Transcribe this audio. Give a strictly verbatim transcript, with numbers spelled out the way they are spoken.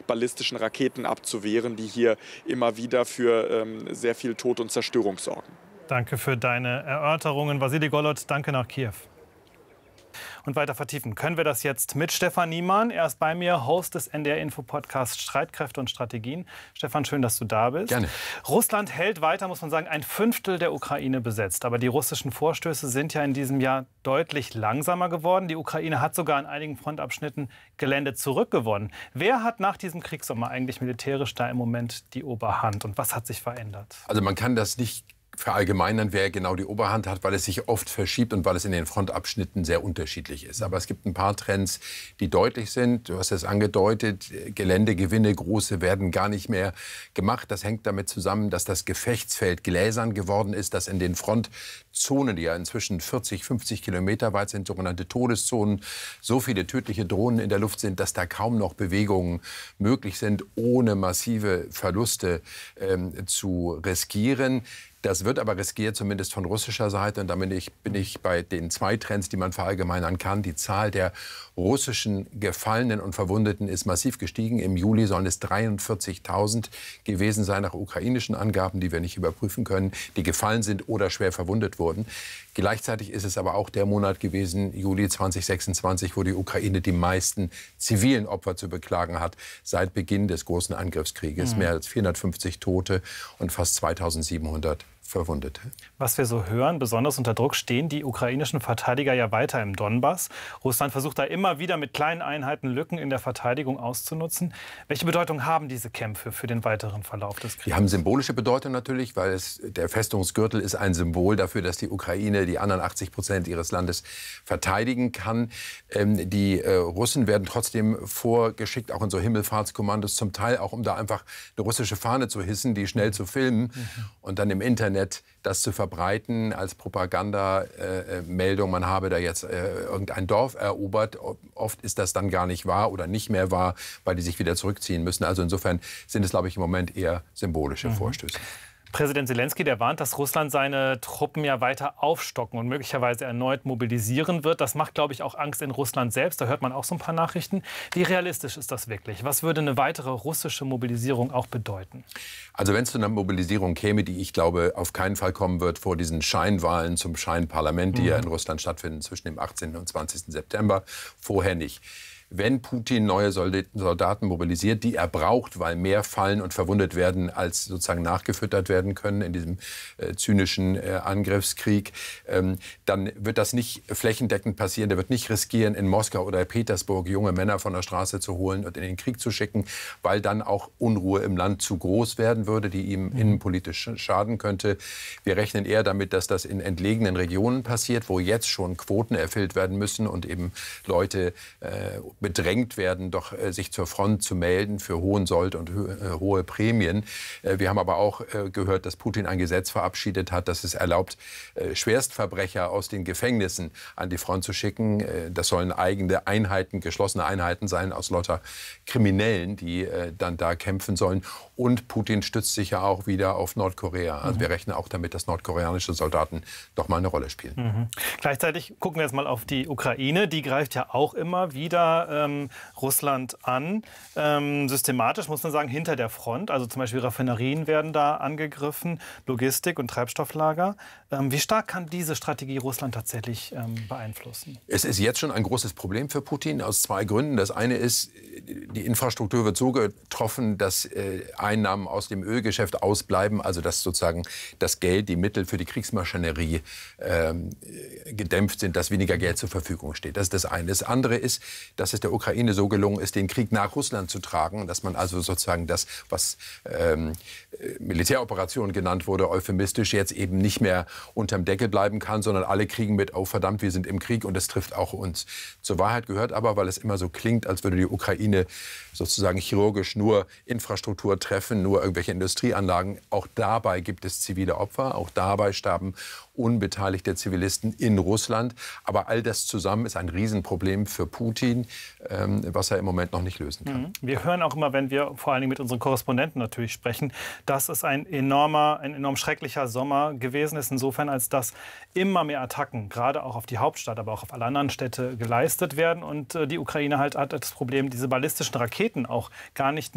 ballistischen Raketen abzuwehren, die hier immer wieder für ähm, sehr viel Tod und Zerstörung sorgen. Danke für deine Erörterungen. Wassili Golod, danke nach Kiew. Und weiter vertiefen können wir das jetzt mit Stefan Niemann. Er ist bei mir, Host des N D R-Info-Podcasts Streitkräfte und Strategien. Stefan, schön, dass du da bist. Gerne. Russland hält weiter, muss man sagen, ein Fünftel der Ukraine besetzt. Aber die russischen Vorstöße sind ja in diesem Jahr deutlich langsamer geworden. Die Ukraine hat sogar an einigen Frontabschnitten Gelände zurückgewonnen. Wer hat nach diesem Kriegssommer eigentlich militärisch da im Moment die Oberhand? Und was hat sich verändert? Also man kann das nicht verallgemeinern, wer genau die Oberhand hat, weil es sich oft verschiebt und weil es in den Frontabschnitten sehr unterschiedlich ist. Aber es gibt ein paar Trends, die deutlich sind. Du hast es angedeutet, Geländegewinne, große, werden gar nicht mehr gemacht. Das hängt damit zusammen, dass das Gefechtsfeld gläsern geworden ist, dass in den Frontzonen, die ja inzwischen vierzig, fünfzig Kilometer weit sind, sogenannte Todeszonen, so viele tödliche Drohnen in der Luft sind, dass da kaum noch Bewegungen möglich sind, ohne massive Verluste ähm, zu riskieren. Das wird aber riskiert, zumindest von russischer Seite. Und damit bin ich, bin ich bei den zwei Trends, die man verallgemeinern kann. Die Zahl der russischen Gefallenen und Verwundeten ist massiv gestiegen. Im Juli sollen es dreiundvierzigtausend gewesen sein, nach ukrainischen Angaben, die wir nicht überprüfen können, die gefallen sind oder schwer verwundet wurden. Gleichzeitig ist es aber auch der Monat gewesen, Juli zweitausendsechsundzwanzig, wo die Ukraine die meisten zivilen Opfer zu beklagen hat seit Beginn des großen Angriffskrieges. Mhm. Mehr als vierhundertfünfzig Tote und fast zweitausendsiebenhundert Verwundete. Was wir so hören, besonders unter Druck stehen die ukrainischen Verteidiger ja weiter im Donbass. Russland versucht da immer wieder mit kleinen Einheiten Lücken in der Verteidigung auszunutzen. Welche Bedeutung haben diese Kämpfe für den weiteren Verlauf des Krieges? Die haben symbolische Bedeutung natürlich, weil es, der Festungsgürtel ist ein Symbol dafür, dass die Ukraine die anderen achtzig Prozent ihres Landes verteidigen kann. Ähm, die äh, Russen werden trotzdem vorgeschickt, auch in so Himmelfahrtskommandos, zum Teil auch, um da einfach eine russische Fahne zu hissen, die schnell zu filmen mhm. und dann im Internet das zu verbreiten als Propagandameldung, äh, man habe da jetzt äh, irgendein Dorf erobert. Oft ist das dann gar nicht wahr oder nicht mehr wahr, weil die sich wieder zurückziehen müssen. Also insofern sind es, glaube ich, im Moment eher symbolische mhm. Vorstöße. Präsident Selenskyj, der warnt, dass Russland seine Truppen ja weiter aufstocken und möglicherweise erneut mobilisieren wird. Das macht, glaube ich, auch Angst in Russland selbst. Da hört man auch so ein paar Nachrichten. Wie realistisch ist das wirklich? Was würde eine weitere russische Mobilisierung auch bedeuten? Also wenn es zu einer Mobilisierung käme, die ich glaube auf keinen Fall kommen wird vor diesen Scheinwahlen zum Scheinparlament, die mhm. ja in Russland stattfinden zwischen dem achtzehnten und zwanzigsten September, vorher nicht. Wenn Putin neue Soldaten mobilisiert, die er braucht, weil mehr fallen und verwundet werden, als sozusagen nachgefüttert werden können in diesem äh, zynischen äh, Angriffskrieg, ähm, dann wird das nicht flächendeckend passieren. Der wird nicht riskieren, in Moskau oder Petersburg junge Männer von der Straße zu holen und in den Krieg zu schicken, weil dann auch Unruhe im Land zu groß werden würde, die ihm mhm. innenpolitisch schaden könnte. Wir rechnen eher damit, dass das in entlegenen Regionen passiert, wo jetzt schon Quoten erfüllt werden müssen und eben Leute äh, bedrängt werden, doch äh, sich zur Front zu melden für hohen Sold und äh, hohe Prämien. Äh, wir haben aber auch äh, gehört, dass Putin ein Gesetz verabschiedet hat, das es erlaubt, äh, Schwerstverbrecher aus den Gefängnissen an die Front zu schicken. Äh, das sollen eigene Einheiten, geschlossene Einheiten sein aus lauter Kriminellen, die äh, dann da kämpfen sollen. Und Putin stützt sich ja auch wieder auf Nordkorea. Also mhm. wir rechnen auch damit, dass nordkoreanische Soldaten doch mal eine Rolle spielen. Mhm. Gleichzeitig gucken wir jetzt mal auf die Ukraine. Die greift ja auch immer wieder Ähm, Russland an. Ähm, systematisch muss man sagen, hinter der Front. Also zum Beispiel Raffinerien werden da angegriffen, Logistik und Treibstofflager. Ähm, wie stark kann diese Strategie Russland tatsächlich ähm, beeinflussen? Es ist jetzt schon ein großes Problem für Putin aus zwei Gründen. Das eine ist, die Infrastruktur wird so getroffen, dass äh, Einnahmen aus dem Ölgeschäft ausbleiben. Also dass sozusagen das Geld, die Mittel für die Kriegsmaschinerie äh, gedämpft sind, dass weniger Geld zur Verfügung steht. Das ist das eine. Das andere ist, dass es der Ukraine so gelungen ist, den Krieg nach Russland zu tragen, dass man also sozusagen das, was ähm, Militäroperation genannt wurde, euphemistisch jetzt eben nicht mehr unterm Deckel bleiben kann, sondern alle kriegen mit, oh verdammt, wir sind im Krieg und es trifft auch uns. Zur Wahrheit gehört aber, weil es immer so klingt, als würde die Ukraine sozusagen chirurgisch nur Infrastruktur treffen, nur irgendwelche Industrieanlagen. Auch dabei gibt es zivile Opfer, auch dabei starben unbeteiligte Zivilisten in Russland. Aber all das zusammen ist ein Riesenproblem für Putin, ähm, was er im Moment noch nicht lösen kann. Wir hören auch immer, wenn wir vor allen Dingen mit unseren Korrespondenten natürlich sprechen, dass es ein enormer, ein enorm schrecklicher Sommer gewesen ist, insofern als dass immer mehr Attacken, gerade auch auf die Hauptstadt, aber auch auf alle anderen Städte geleistet werden. Und äh, die Ukraine halt hat das Problem, diese ballistischen Raketen auch gar nicht